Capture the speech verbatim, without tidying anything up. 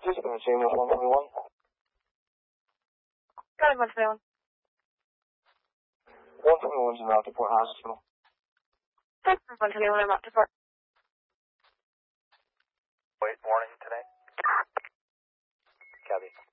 Dispatch, ambulance one twenty-one. Got it, one twenty-one. one twenty-one's in Rockport Hospital. one twenty-one, I'm up to port. Wait, morning today. Copy.